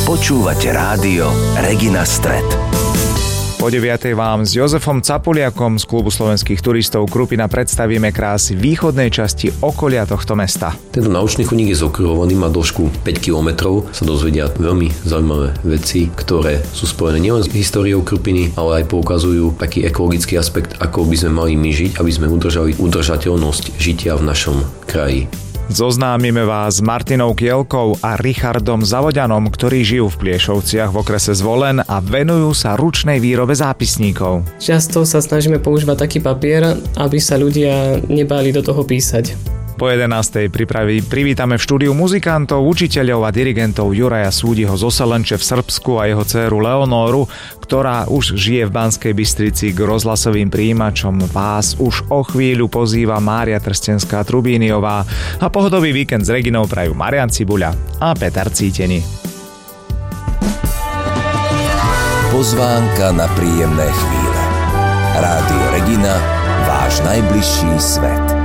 Počúvate rádio Regina Stret. Po 9:00 vám s Jozefom Capuliakom z klubu slovenských turistov Krupina predstavíme krásy východnej časti okolia tohto mesta. Tento naučný chodník je zokruhovaný, má dĺžku 5 km, sa dozvedia veľmi zaujímavé veci, ktoré sú spojené nielen s históriou Krupiny, ale aj poukazujú taký ekologický aspekt, ako by sme mali my žiť, aby sme udržali udržateľnosť žitia v našom kraji. Zoznámime vás s Martinou Kielkou a Richardom Zavodianom, ktorí žijú v Pliešovciach v okrese Zvolen a venujú sa ručnej výrobe zápisníkov. Často sa snažíme používať taký papier, aby sa ľudia nebáli do toho písať. Po 11:00 privítame v štúdiu muzikantov, učiteľov a dirigentov Juraja Súdiho z Oselenče v Srbsku a jeho dcéru Leonóru, ktorá už žije v Banskej Bystrici. K rozhlasovým prijímačom vás už o chvíľu pozýva Mária Trstenská-Trubíniová a pohodový víkend s Reginou prajú Marian Cibuľa a Peter Cíteni. Pozvánka na príjemné chvíle. Rádio Regina, váš najbližší svet.